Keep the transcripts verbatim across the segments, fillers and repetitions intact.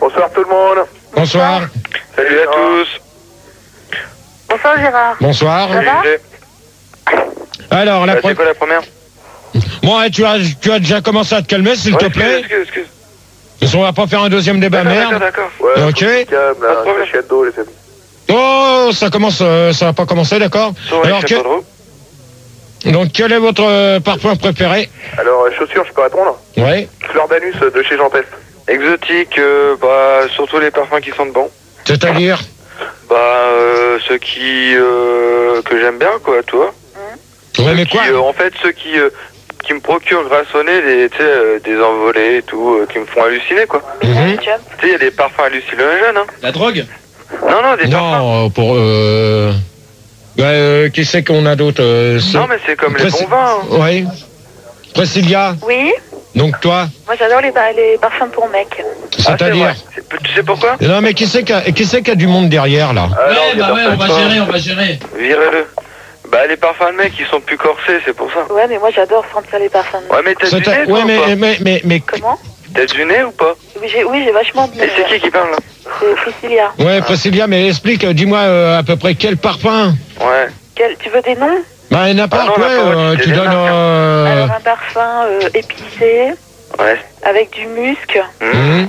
Bonsoir tout le monde. Bonsoir. Salut à tous. Bonsoir Gérard. Bonsoir. Ça va? Alors, la Ah, pre- c'est quoi la première? Bon, eh, tu as, tu as déjà commencé à te calmer, s'il Ouais, te excuse, plaît. excuse, excuse. Parce qu'on va pas faire un deuxième débat, D'accord, merde. d'accord, d'accord. Ouais, Ok. faut que tu calmes, Pas de là, problème. sachet d'eau, les amis. Oh, ça commence, euh, ça va pas commencer, d'accord. Sur Alors, les que- chapeaux de roue. donc, quel est votre euh, parfum préféré? Alors, euh, chaussures, je peux répondre. Ouais. Fleur d'anus euh, de chez Jean Test. Exotique, euh, bah, surtout les parfums qui sentent bon. C'est-à-dire? Bah, euh, ceux qui, euh, que j'aime bien, quoi, toi. Ouais, mais Qui, quoi? euh, en fait, ceux qui, euh, qui me procurent grâce au nez, des, tu sais, euh, des envolées et tout, euh, qui me font halluciner, quoi. Mhm. Jump. Tu sais, il y a des parfums hallucinogènes, hein. La drogue? Non, non, des parfums. Non, pour... Euh... Ouais, euh, qui c'est qu'on a d'autres euh, c'est- Non, mais c'est comme les Préci- bons vins, hein. Ouais. Priscilla, Oui, donc toi, moi j'adore les, ba- les parfums pour mecs. Ah, c'est c'est-à-dire... vrai. C'est- Tu sais pourquoi? Non, mais qui c'est qui a, qui c'est qui a du monde derrière, là? Alors, Ouais, il y a bah ouais, on va personne. gérer, on va gérer. Virez-le. Bah, les parfums de mecs, ils sont plus corsés, c'est pour ça. Ouais, mais moi j'adore sentir les parfums de mecs. Ouais, mais t'as du C'est- nez, toi, Ouais, ou mais, pas? mais, mais, mais... Comment? T'as du nez ou pas? Oui, j'ai oui, j'ai vachement de Et c'est qui qui parle, là? C'est Priscilla. Ouais, Priscilla, mais explique, euh, dis-moi euh, à peu près quel parfum. Ouais. Quel, tu veux des noms? Bah, n'importe Ah non, quoi, n'importe, euh, c'est tu des donnes... marques, hein. Euh... Alors un parfum euh, épicé, Ouais. avec du musc. Mmh. hum,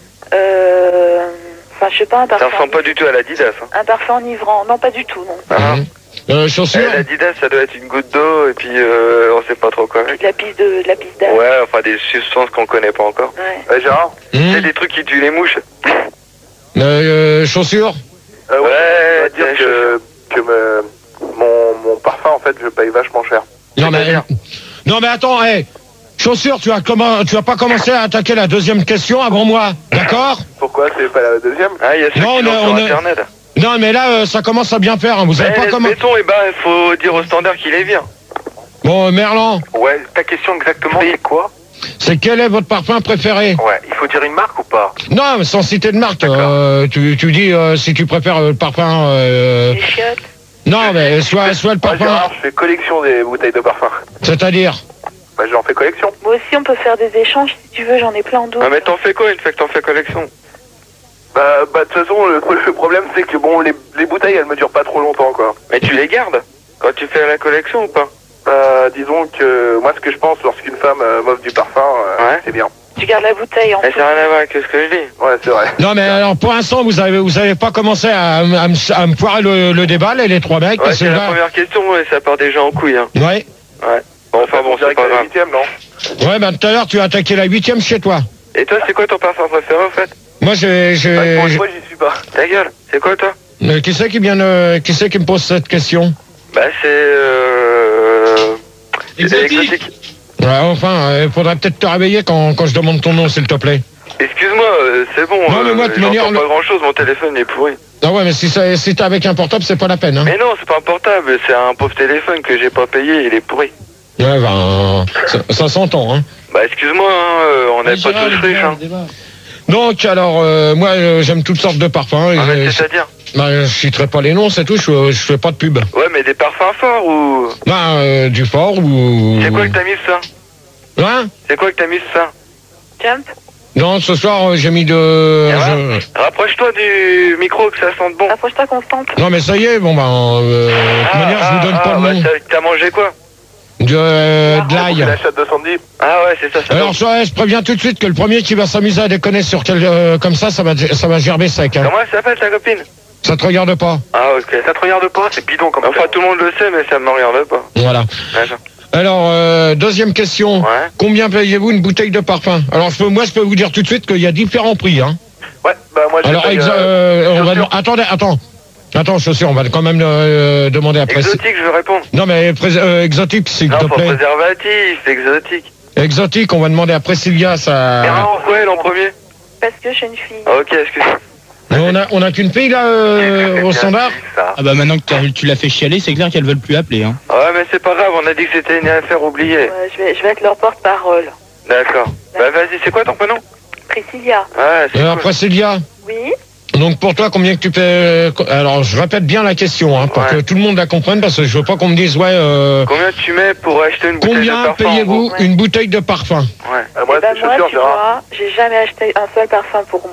Euh... Enfin, je sais pas, un Ça parfum... ressemble pas du tout à l'Adidas, hein. Un parfum enivrant. Non, pas du tout, non. Ah. hum. Euh, Eh, chaussures? L'Adidas, ça doit être une goutte d'eau, et puis euh, on sait pas trop quoi avec. De la piste de, de la piste d'âge. Ouais, enfin des substances qu'on connaît pas encore. Ouais. Ouais, Gérard. Hum. C'est des trucs qui tuent les mouches. Euh, euh, chaussures? Euh, ouais, Ouais, on va dire tiens, que, que me- mon, mon parfum, en fait, je paye vachement cher. Non, mais... C'est-à-dire Non, mais attends, hé, chaussures, tu as, comment... tu as pas commencé à attaquer la deuxième question avant moi, d'accord? Pourquoi c'est pas la deuxième? Ah, il y a ceux Non, qui on l'ont a- sur on a- Internet. Non, mais là, euh, ça commence à bien faire, hein. Vous avez Eh, pas laisse comment... béton, et ben, il faut dire au standard qu'il les vire. Bon, euh, Merlan, Ouais, ta question exactement, c'est quoi? c'est quel est votre parfum préféré? Ouais, il faut dire une marque ou pas? Non, mais sans citer de marque, euh, tu, tu dis euh, si tu préfères euh, le parfum... Euh... Les chiottes. Non, mais soit, soit le Ouais, parfum... Gérard, je fais collection des bouteilles de parfum. C'est-à-dire? Bah, j'en fais collection. Moi aussi, on peut faire des échanges si tu veux, j'en ai plein d'autres. Ah, mais t'en fais quoi une fois que t'en fais collection? Bah, bah, de toute façon, le, le problème, c'est que bon, les, les bouteilles, elles me durent pas trop longtemps, quoi. Mais tu les gardes quand tu fais la collection ou pas? Euh, disons que moi, ce que je pense lorsqu'une femme euh, m'offre du parfum, euh, Ouais. c'est bien. Tu gardes la bouteille en Mais ça n'a rien à voir avec ce que je dis. Ouais, c'est vrai. Non, mais alors, pour l'instant, vous avez, vous avez pas commencé à, à, me- à me- à me poirer le, le débat, là, les trois mecs. Ouais, parce que c'est la là- première question, et ça part déjà en couille, hein. Ouais. Ouais. Bon, enfin bon, c'est direct pas à la grave. huitième, non? Ouais, bah, tout à l'heure, tu as attaqué la huitième chez toi. Et toi, c'est quoi ton parfum préféré, en fait? Moi, j'ai, Bah, j'ai, pour une j'ai- fois, j'y suis pas. Ta gueule, c'est quoi, toi? euh, qui c'est qui vient, de- qui c'est qui me pose cette question? Bah, c'est, euh... c'est Exotique. Ouais, enfin, il faudrait peut-être te réveiller quand, quand je demande ton nom, s'il te plaît. Excuse-moi, euh, c'est bon, Non, mais moi, de toute j'entends manière, pas le- grand-chose, mon téléphone il est pourri. Ah ouais, mais si, ça- si t'es avec un portable, c'est pas la peine, hein. Mais non, c'est pas un portable, c'est un pauvre téléphone que j'ai pas payé, il est pourri. Ouais, ben, ça, ça s'entend, hein. Bah, excuse-moi, hein, euh, on n'est Ouais, pas Gérard, tous le riches, débat, hein. le débat. Donc, alors, euh, moi, euh, j'aime toutes sortes de parfums. Ah, mais et- c'est-à-dire? bah, je citerai pas les noms, c'est tout, je, je fais pas de pub. Ouais, mais des parfums forts ou... Bah, euh, du fort ou... C'est quoi que t'as mis ça? Hein? C'est quoi que t'as mis ça? Jump. Non, ce soir, euh, j'ai mis de... Ça va je- Rapproche-toi du micro que ça sente bon. Rapproche-toi constante. Non, mais ça y est, bon, ben, euh, de toute manière, je vous donne ah, pas bah, le nom. t'as- T'as mangé quoi? De, euh, de C'est l'ail. la chatte de Sandy. Ah ouais, c'est ça, ça. Alors, ça, je préviens tout de suite que le premier qui va s'amuser à déconner sur quel, euh, comme ça, ça va, ça va gerber sec, hein. Comment elle s'appelle ta copine? Ça te regarde pas. Ah ok. Ça te regarde pas, c'est bidon comme Enfin tout le monde le sait mais ça me regarde pas. Voilà. D'accord. Alors, euh, deuxième question. Ouais. Combien payez-vous une bouteille de parfum? Alors, je peux, moi, je peux vous dire tout de suite qu'il y a différents prix, hein. Ouais, bah moi j'ai Alors, payé, exa- euh, euh, on va, chaussures. attendez, attends. Attends, chaussures, on va quand même euh, demander après. Exotique je veux répondre. Non, mais pré- euh, exotique, s'il Non te pour plaît. préservatif, exotique. Exotique, on va demander à Priscilla, ça... Mais non, pourquoi elle en premier? Parce que je suis une fille. Ah, ok, excuse-moi. Mais on a, on a qu'une fille, là, euh, au standard? Ça. Ah bah maintenant que t'as- tu l'as fait chialer, c'est clair qu'elles veulent plus appeler, hein. Ouais mais c'est pas grave, on a dit que c'était une affaire oubliée. Ouais, je, vais, je vais être leur porte-parole. D'accord. Bah vas-y, c'est quoi ton prénom? Priscilla. Ouais, c'est Alors, cool. Priscilla, Oui. donc pour toi, combien que tu paies... Alors, je répète bien la question, hein, pour Ouais. que tout le monde la comprenne, parce que je veux pas qu'on me dise, ouais... Euh, Combien tu mets pour acheter une bouteille de combien parfum? en payez-vous gros Ouais. une bouteille de parfum? Ouais. Ah, moi, Eh ben, c'est moi, chaussures, tu Gérard. vois, j'ai jamais acheté un seul parfum pour moi.